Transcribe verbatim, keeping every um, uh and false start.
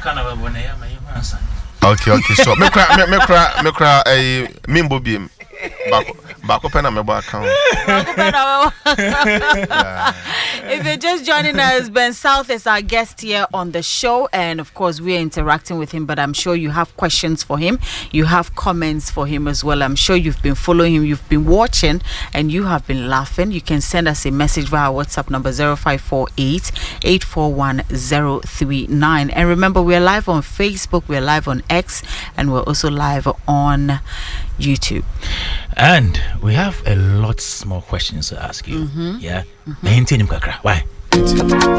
Okay, okay. So me cry, me me cry, me cry. A mimbo beam. Back, back up and I'm about account. If you're just joining us, Ben South is our guest here on the show, and of course we're interacting with him. But I'm sure you have questions for him, you have comments for him as well. I'm sure you've been following him, you've been watching, and you have been laughing. You can send us a message via WhatsApp number zero five four eight, eight four one zero three nine. And remember, we're live on Facebook, we're live on X, and we're also live on YouTube. And we have a lot more questions to ask you. Mm-hmm. Yeah. Mm-hmm. Why?